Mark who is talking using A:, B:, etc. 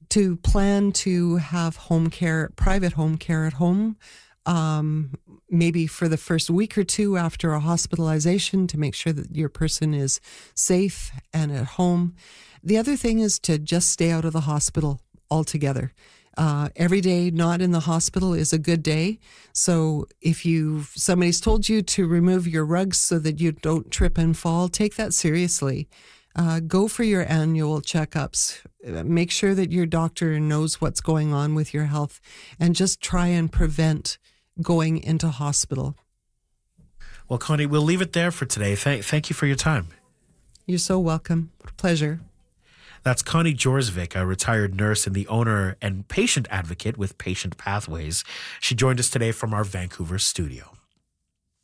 A: to plan to have home care, private home care at home, maybe for the first week or two after a hospitalization to make sure that your person is safe and at home. The other thing is to just stay out of the hospital altogether. Every day not in the hospital is a good day. So if somebody's told you to remove your rugs so that you don't trip and fall, take that seriously. Go for your annual checkups. Make sure that your doctor knows what's going on with your health, and just try and prevent going into hospital.
B: Well, Connie, we'll leave it there for today. Thank you for your time.
A: You're so welcome. Pleasure.
B: That's Connie Jorsvik, a retired nurse and the owner and patient advocate with Patient Pathways. She joined us today from our Vancouver studio.